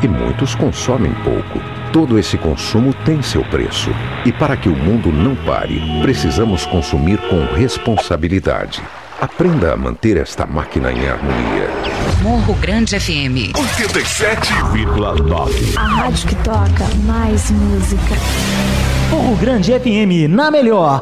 e muitos consomem pouco. Todo esse consumo tem seu preço. E para que o mundo não pare, precisamos consumir com responsabilidade. Aprenda a manter esta máquina em harmonia. Morro Grande FM 87,9. A rádio que toca mais música. Morro Grande FM, na melhor